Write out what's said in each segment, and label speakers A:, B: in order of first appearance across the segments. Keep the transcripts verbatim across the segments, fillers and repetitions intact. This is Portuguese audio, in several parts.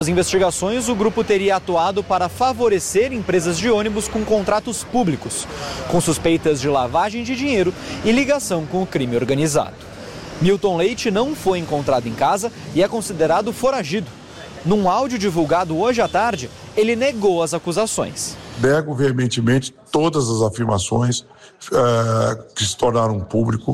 A: Nas investigações, o grupo teria atuado para favorecer empresas de ônibus com contratos públicos, com suspeitas de lavagem de dinheiro e ligação com o crime organizado. Milton Leite não foi encontrado em casa e é considerado foragido. Num áudio divulgado hoje à tarde, ele negou as acusações.
B: Nego veementemente todas as afirmações uh, que se tornaram público.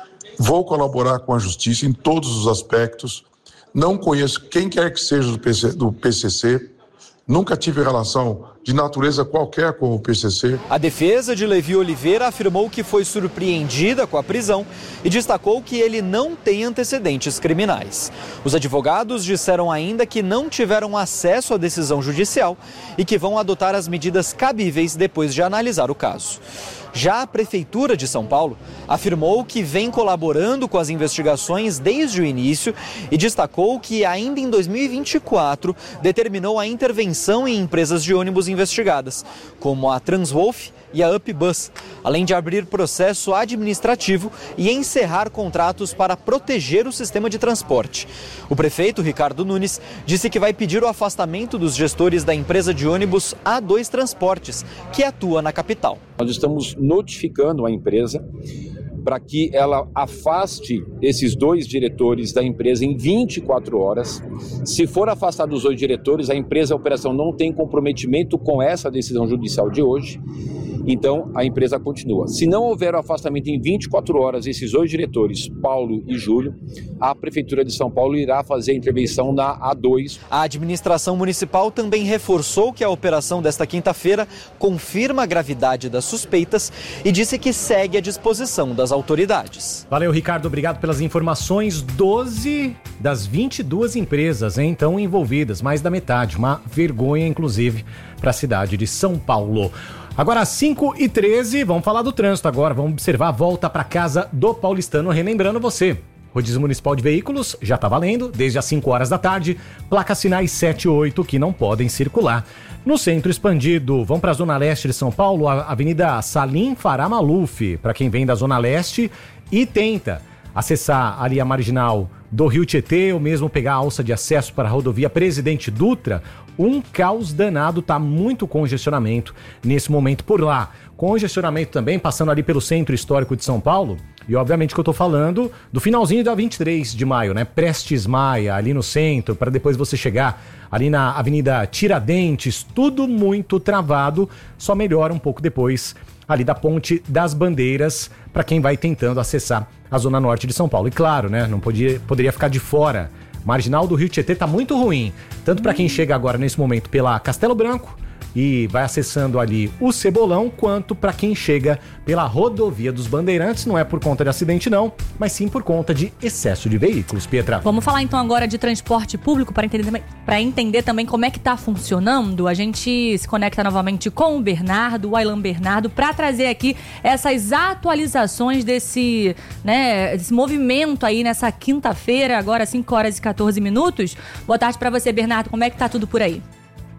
B: Vou colaborar com a justiça em todos os aspectos. Não conheço quem quer que seja do P C, do P C C. Nunca tive relação de natureza qualquer com o P C C.
A: A defesa de Levi Oliveira afirmou que foi surpreendida com a prisão e destacou que ele não tem antecedentes criminais. Os advogados disseram ainda que não tiveram acesso à decisão judicial e que vão adotar as medidas cabíveis depois de analisar o caso. Já a Prefeitura de São Paulo afirmou que vem colaborando com as investigações desde o início e destacou que ainda em dois mil e vinte e quatro determinou a intervenção em empresas de ônibus investigadas, como a Transwolf e a UpBus, além de abrir processo administrativo e encerrar contratos para proteger o sistema de transporte. O prefeito Ricardo Nunes disse que vai pedir o afastamento dos gestores da empresa de ônibus A dois Transportes, que atua na capital.
C: Nós estamos notificando a empresa para que ela afaste esses dois diretores da empresa em vinte e quatro horas. Se for afastado os dois diretores, a empresa, a operação não tem comprometimento com essa decisão judicial de hoje. Então, a empresa continua. Se não houver o afastamento em vinte e quatro horas, esses dois diretores, Paulo e Júlio, a Prefeitura de São Paulo irá fazer a intervenção na A dois.
A: A administração municipal também reforçou que a operação desta quinta-feira confirma a gravidade das suspeitas e disse que segue à disposição das autoridades.
D: Valeu, Ricardo. Obrigado pelas informações. doze das vinte e duas empresas, hein, então envolvidas, mais da metade. Uma vergonha, inclusive, para a cidade de São Paulo. Agora, às cinco e treze, vamos falar do trânsito agora. Vamos observar a volta para casa do paulistano. Relembrando você, rodízio municipal de veículos já está valendo desde as cinco horas da tarde. Placas sinais sete e oito que não podem circular. No centro expandido, vão para a zona leste de São Paulo, a Avenida Salim Farah Maluf, para quem vem da zona leste e tenta acessar ali a marginal do Rio Tietê, ou mesmo pegar a alça de acesso para a rodovia Presidente Dutra. Um caos danado, tá muito congestionamento nesse momento por lá. Congestionamento também passando ali pelo centro histórico de São Paulo. E obviamente que eu tô falando do finalzinho da vinte e três de maio, né? Prestes Maia, ali no centro, para depois você chegar ali na Avenida Tiradentes. Tudo muito travado, só melhora um pouco depois ali da Ponte das Bandeiras, para quem vai tentando acessar a zona norte de São Paulo. E claro, né? Não podia, poderia ficar de fora. Marginal do Rio Tietê tá muito ruim, tanto para quem chega agora nesse momento pela Castelo Branco e vai acessando ali o Cebolão, quanto para quem chega pela rodovia dos Bandeirantes. Não é por conta de acidente não, mas sim por conta de excesso de veículos, Pietra.
E: Vamos falar então agora de transporte público para entender, para entender também como é que tá funcionando. A gente se conecta novamente com o Bernardo, o Aylan Bernardo, para trazer aqui essas atualizações desse, né, desse movimento aí nessa quinta-feira, agora cinco horas e quatorze minutos. Boa tarde para você, Bernardo. Como é que tá tudo por aí?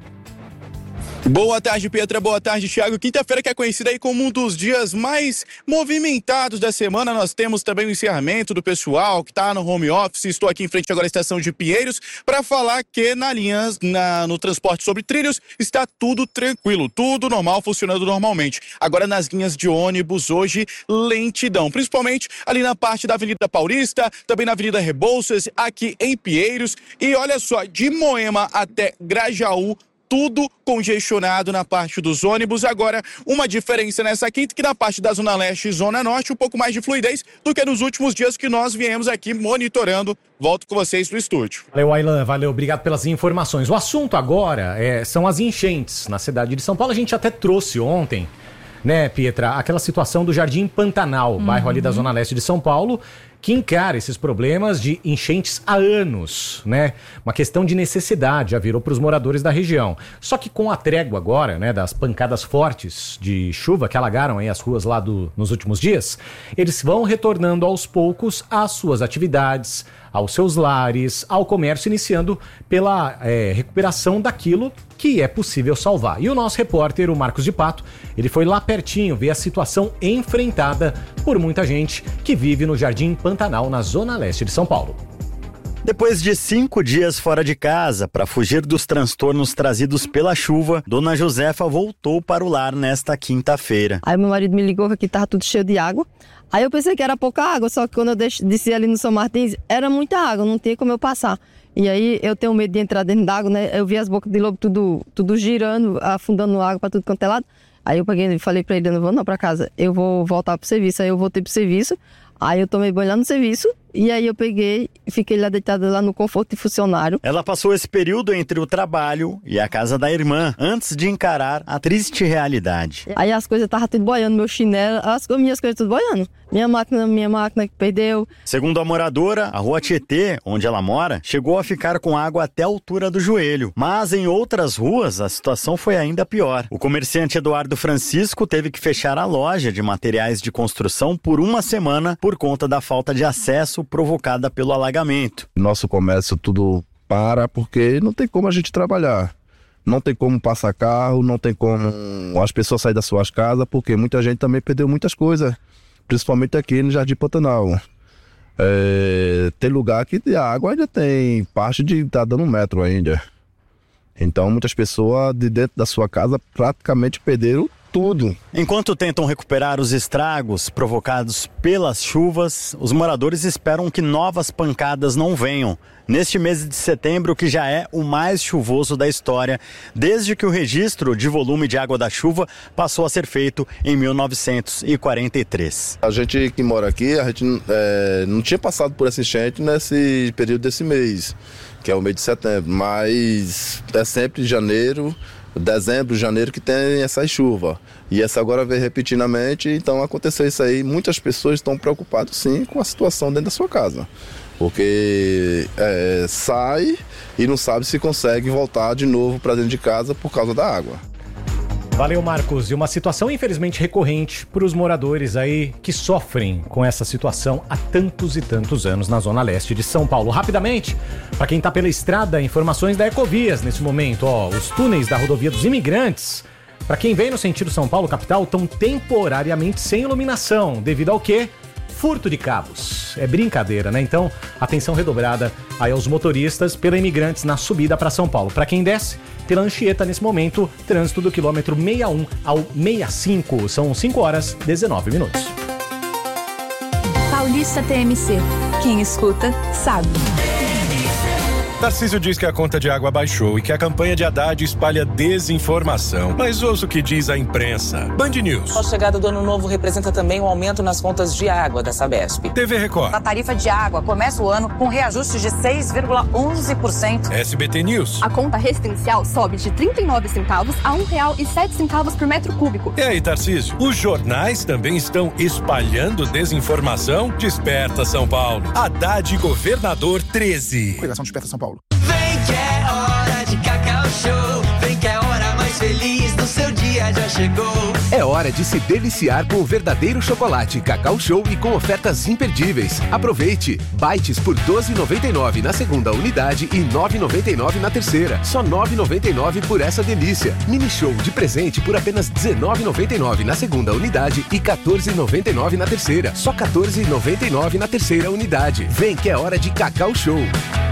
F: Boa tarde, Petra. Boa tarde, Thiago. Quinta-feira que é conhecida aí como um dos dias mais movimentados da semana. Nós temos também o encerramento do pessoal que está no home office. Estou aqui em frente agora à estação de Pinheiros para falar que na linha, na, no transporte sobre trilhos, está tudo tranquilo, tudo normal, funcionando normalmente. Agora nas linhas de ônibus, hoje, lentidão. Principalmente ali na parte da Avenida Paulista, também na Avenida Rebouças, aqui em Pinheiros. E olha só, de Moema até Grajaú, tudo congestionado na parte dos ônibus. Agora, uma diferença nessa quinta, que na parte da Zona Leste e Zona Norte, um pouco mais de fluidez do que nos últimos dias que nós viemos aqui monitorando. Volto com vocês no estúdio.
D: Valeu, Aylan, valeu, obrigado pelas informações. O assunto agora é, são as enchentes na cidade de São Paulo. A gente até trouxe ontem, né, Pietra, aquela situação do Jardim Pantanal, uhum. bairro ali da Zona Leste de São Paulo, que encara esses problemas de enchentes há anos, né? Uma questão de necessidade, já virou para os moradores da região. Só que com a trégua agora, né, das pancadas fortes de chuva que alagaram aí as ruas lá do, nos últimos dias, eles vão retornando aos poucos às suas atividades, aos seus lares, ao comércio, iniciando pela é, recuperação daquilo que é possível salvar. E o nosso repórter, o Marcos de Pato, ele foi lá pertinho ver a situação enfrentada por muita gente que vive no Jardim Pantanal, na Zona Leste de São Paulo.
G: Depois de cinco dias fora de casa, para fugir dos transtornos trazidos pela chuva, Dona Josefa voltou para o lar nesta quinta-feira.
H: Aí meu marido me ligou que estava tudo cheio de água. Aí eu pensei que era pouca água, só que quando eu desci ali no São Martins, era muita água, não tinha como eu passar. E aí eu tenho medo de entrar dentro d'água, né? Eu vi as bocas de lobo tudo, tudo girando, afundando água para tudo quanto é lado. Aí eu peguei e falei para ele, eu não vou não para casa, eu vou voltar pro serviço. Aí eu voltei pro serviço, aí eu tomei banho lá no serviço. E aí eu peguei e fiquei lá deitada lá no conforto de funcionário.
G: Ela passou esse período entre o trabalho e a casa da irmã, antes de encarar a triste realidade.
H: Aí as coisas estavam tudo boiando, meu chinelo, as minhas coisas tudo boiando. Minha máquina, minha máquina que perdeu.
G: Segundo a moradora, a rua Tietê, onde ela mora, chegou a ficar com água até a altura do joelho. Mas em outras ruas, a situação foi ainda pior. O comerciante Eduardo Francisco teve que fechar a loja de materiais de construção por uma semana por conta da falta de acesso provocada pelo alagamento.
I: Nosso comércio tudo para porque não tem como a gente trabalhar. Não tem como passar carro, não tem como as pessoas saírem das suas casas, porque muita gente também perdeu muitas coisas, principalmente aqui no Jardim Pantanal. É, tem lugar que a água ainda tem parte de tá dando um metro ainda. Então muitas pessoas de dentro da sua casa praticamente perderam tudo.
G: Enquanto tentam recuperar os estragos provocados pelas chuvas, os moradores esperam que novas pancadas não venham neste mês de setembro, que já é o mais chuvoso da história, desde que o registro de volume de água da chuva passou a ser feito em mil novecentos e quarenta e três.
I: A gente que mora aqui, a gente é, não tinha passado por essa enchente nesse período desse mês, que é o mês de setembro, mas é sempre janeiro, dezembro, janeiro que tem essa chuva. E essa agora veio repetidamente, então aconteceu isso aí. Muitas pessoas estão preocupadas sim com a situação dentro da sua casa. Porque é, sai e não sabe se consegue voltar de novo para dentro de casa por causa da água.
D: Valeu, Marcos. E uma situação infelizmente recorrente para os moradores aí que sofrem com essa situação há tantos e tantos anos na zona leste de São Paulo. Rapidamente, para quem está pela estrada, informações da Ecovias nesse momento. Ó, os túneis da rodovia dos Imigrantes, para quem vem no sentido São Paulo capital, estão temporariamente sem iluminação. Devido ao quê? Furto de cabos. É brincadeira, né? Então, atenção redobrada aí aos motoristas pela Imigrantes na subida para São Paulo. Para quem desce pela Anchieta, nesse momento, trânsito do quilômetro sessenta e um ao sessenta e cinco. São cinco horas e dezenove minutos.
J: Paulista T M C. Quem escuta, sabe.
K: Tarcísio diz que a conta de água baixou e que a campanha de Haddad espalha desinformação. Mas ouça o que diz a imprensa. Band News.
L: A chegada do ano novo representa também um aumento nas contas de água da Sabesp.
K: T V Record.
M: A tarifa de água começa o ano com reajuste de seis vírgula onze por cento.
K: S B T News.
N: A conta residencial sobe de trinta e nove centavos a um real e sete centavos por metro cúbico.
K: E aí, Tarcísio? Os jornais também estão espalhando desinformação? Desperta São Paulo. Haddad Governador treze.
O: Cuidação Desperta São Paulo.
P: Vem que é hora de Cacau Show. Vem que é a hora mais feliz do seu dia já chegou.
Q: É hora de se deliciar com o verdadeiro chocolate Cacau Show e com ofertas imperdíveis. Aproveite! Bites por doze reais e noventa e nove centavos na segunda unidade e nove reais e noventa e nove centavos na terceira. Só nove reais e noventa e nove centavos por essa delícia. Mini Show de presente por apenas dezenove reais e noventa e nove centavos na segunda unidade e quatorze reais e noventa e nove centavos na terceira. Só quatorze reais e noventa e nove centavos na terceira unidade. Vem que é hora de Cacau Show.